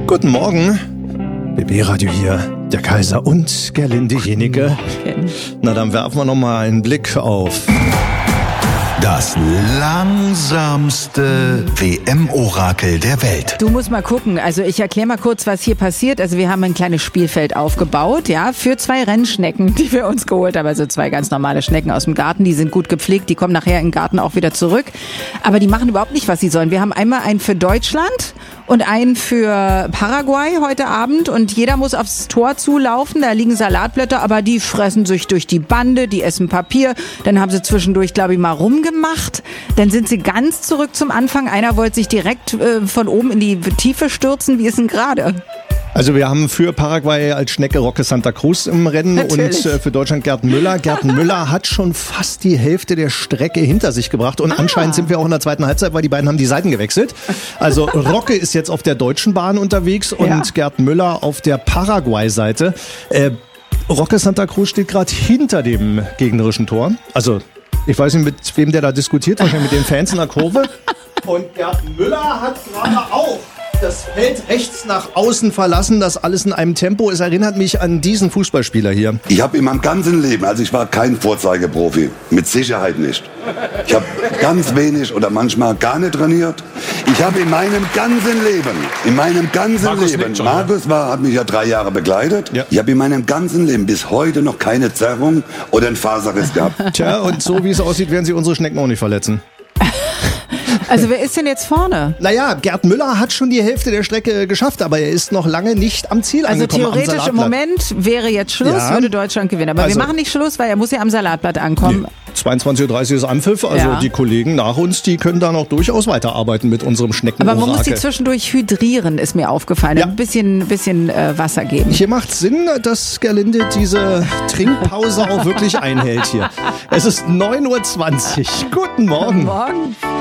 Guten Morgen. BB Radio hier, der Kaiser und Gerlinde Jenike. Na, dann werfen wir nochmal einen Blick auf das langsamste WM-Orakel der Welt. Du musst mal gucken, also ich erkläre mal kurz, was hier passiert. Also wir haben ein kleines Spielfeld aufgebaut, ja, für 2 Rennschnecken, die wir uns geholt haben. Also 2 ganz normale Schnecken aus dem Garten, die sind gut gepflegt, die kommen nachher in den Garten auch wieder zurück. Aber die machen überhaupt nicht, was sie sollen. Wir haben einmal einen für Deutschland und einen für Paraguay heute Abend und jeder muss aufs Tor zulaufen. Da liegen Salatblätter, aber die fressen sich durch die Bande, die essen Papier. Dann haben sie zwischendurch, glaube ich, mal rumgemacht. Dann sind sie ganz zurück zum Anfang. Einer wollte sich direkt von oben in die Tiefe stürzen. Wie ist denn gerade? Also wir haben für Paraguay als Schnecke Roque Santa Cruz im Rennen. Natürlich. Und für Deutschland Gerd Müller. Gerd Müller hat schon fast die Hälfte der Strecke hinter sich gebracht und anscheinend sind wir auch in der zweiten Halbzeit, weil die beiden haben die Seiten gewechselt. Also Roque ist jetzt auf der deutschen Bahn unterwegs und Gerd Müller auf der Paraguay-Seite. Roque Santa Cruz steht gerade hinter dem gegnerischen Tor. Also ich weiß nicht, mit wem der da diskutiert, wahrscheinlich mit den Fans in der Kurve. Und Gerd Müller hat gerade auch das Feld rechts nach außen verlassen, das alles in einem Tempo. Es erinnert mich an diesen Fußballspieler hier. Ich habe in meinem ganzen Leben, also ich war kein Vorzeigeprofi, mit Sicherheit nicht. Ich habe ganz wenig oder manchmal gar nicht trainiert. Ich habe in meinem ganzen Leben, Markus hat mich ja 3 Jahre begleitet. Ja. Ich habe in meinem ganzen Leben bis heute noch keine Zerrung oder einen Faserriss gehabt. Tja, und so wie es aussieht, werden sie unsere Schnecken auch nicht verletzen. Also wer ist denn jetzt vorne? Naja, Gerd Müller hat schon die Hälfte der Strecke geschafft, aber er ist noch lange nicht am Ziel angekommen. Also theoretisch im Moment wäre jetzt Schluss, würde Deutschland gewinnen. Aber wir machen nicht Schluss, weil er muss ja am Salatblatt ankommen. Nee. 22.30 Uhr ist Anpfiff, also die Kollegen nach uns, die können da noch durchaus weiterarbeiten mit unserem Schneckenorakel. Aber man muss die zwischendurch hydrieren, ist mir aufgefallen. Ja. Ein bisschen Wasser geben. Hier macht Sinn, dass Gerlinde diese Trinkpause auch wirklich einhält hier. Es ist 9.20 Uhr. Guten Morgen. Guten Morgen.